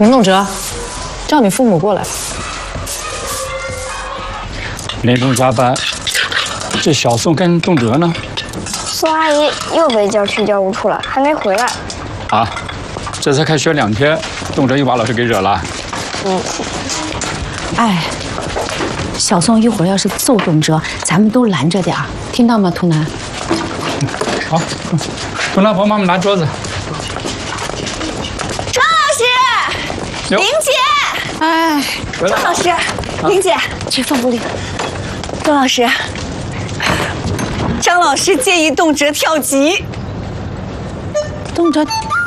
林栋哲，叫你父母过来。 林总加班，这小宋跟栋哲呢？ 宋阿姨又被叫去教务处了，还没回来。 啊，这才开学2天，栋哲又把老师给惹了。 哎，小宋一会儿要是揍栋哲，咱们都拦着点儿，听到吗，图南？ 好，图南帮妈妈拿桌子。 张老师，林姐， 哎， 张老师，林姐，去放屋里。张老师，张老师建议栋哲跳级。 栋哲，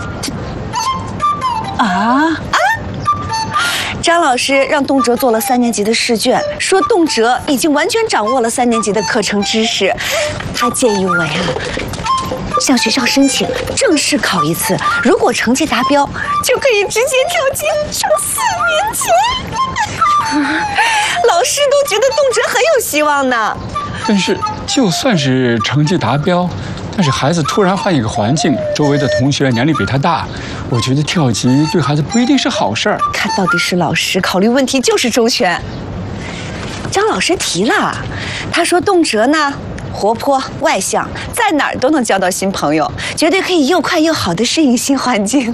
啊！ 张老师让栋哲做了3年级的试卷，说栋哲已经完全掌握了3年级的课程知识。他建议我呀，向学校申请正式考一次，如果成绩达标，就可以直接跳级上4年级。老师都觉得栋哲很有希望呢。 但是，就算是成绩达标，但是孩子突然换一个环境，周围的同学年龄比他大，我觉得跳级对孩子不一定是好事儿。 看到底是老师考虑问题就是周全。张老师提了，他说栋哲呢活泼外向，在哪儿都能交到新朋友，绝对可以又快又好的适应新环境。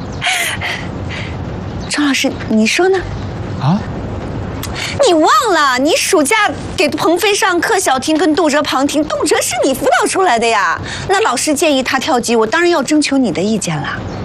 张老师，你说呢？ 啊？ 你忘了，你暑假给鹏飞上课，小婷跟栋哲旁听，栋哲是你辅导出来的呀。那老师建议他跳级，我当然要征求你的意见了。